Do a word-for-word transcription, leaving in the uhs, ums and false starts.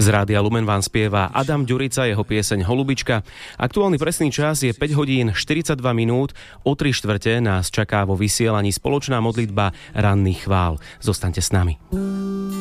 Z Rádia Lumen vám spieva Adam Ďurica, jeho pieseň Holubička. Aktuálny presný čas je päť hodín štyridsaťdva minút. O tri štvrte nás čaká vo vysielaní spoločná modlitba ranných chvál. Zostaňte s nami.